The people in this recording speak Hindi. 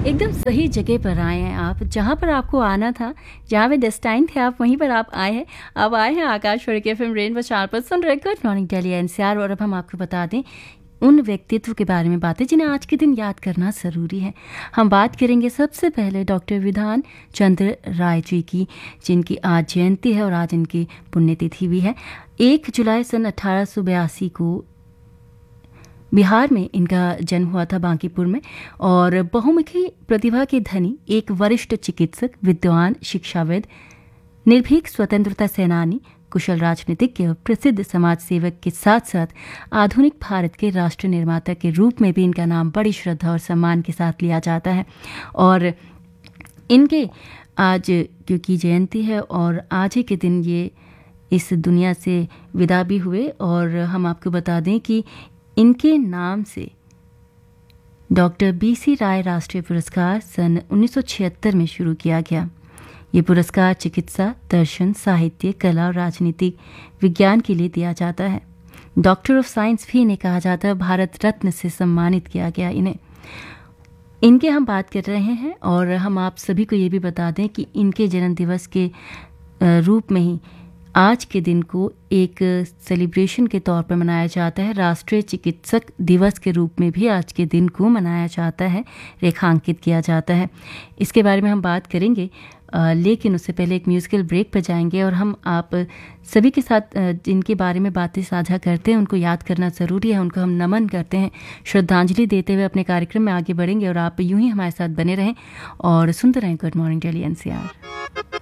एकदम सही जगह पर आए हैं आप, जहाँ पर आपको आना था, जहाँ पे डेस्टाइन थे आप, वहीं पर आप आए हैं। अब आए हैं आकाशवाणी के एफएम रेनबो 4 पर, सुन रहे गुड मॉर्निंग दिल्ली एनसीआर। और अब हम आपको बता दें उन व्यक्तित्व के बारे में बातें जिन्हें आज के दिन याद करना ज़रूरी है। हम बात करेंगे सबसे पहले डॉक्टर विधान चंद्र राय जी की, जिनकी आज जयंती है और आज इनकी पुण्यतिथि भी है। 1 जुलाई सन 1882 को बिहार में इनका जन्म हुआ था, बांकीपुर में। और बहुमुखी प्रतिभा के धनी, एक वरिष्ठ चिकित्सक, विद्वान, शिक्षाविद, निर्भीक स्वतंत्रता सेनानी, कुशल राजनीतिज्ञ, प्रसिद्ध समाज सेवक के साथ साथ आधुनिक भारत के राष्ट्र निर्माता के रूप में भी इनका नाम बड़ी श्रद्धा और सम्मान के साथ लिया जाता है। और इनके आज क्योंकि जयंती है और आज ही के दिन ये इस दुनिया से विदा भी हुए। और हम आपको बता दें कि इनके नाम से डॉक्टर बीसी राय राष्ट्रीय पुरस्कार सन 1976 में शुरू किया गया। ये पुरस्कार चिकित्सा, दर्शन, साहित्य, कला और राजनीतिक विज्ञान के लिए दिया जाता है। डॉक्टर ऑफ साइंस भी इन्हें कहा जाता है। भारत रत्न से सम्मानित किया गया इन्हें। इनके हम बात कर रहे हैं और हम आप सभी को ये भी बता दें कि इनके जन्म दिवस के रूप में ही आज के दिन को एक सेलिब्रेशन के तौर पर मनाया जाता है। राष्ट्रीय चिकित्सक दिवस के रूप में भी आज के दिन को मनाया जाता है, रेखांकित किया जाता है। इसके बारे में हम बात करेंगे, लेकिन उससे पहले एक म्यूजिकल ब्रेक पर जाएंगे। और हम आप सभी के साथ जिनके बारे में बातें साझा करते हैं उनको याद करना ज़रूरी है, उनको हम नमन करते हैं, श्रद्धांजलि देते हुए अपने कार्यक्रम में आगे बढ़ेंगे। और आप यूं ही हमारे साथ बने रहें और सुनते रहें गुड मॉर्निंग दिल्ली एनसीआर।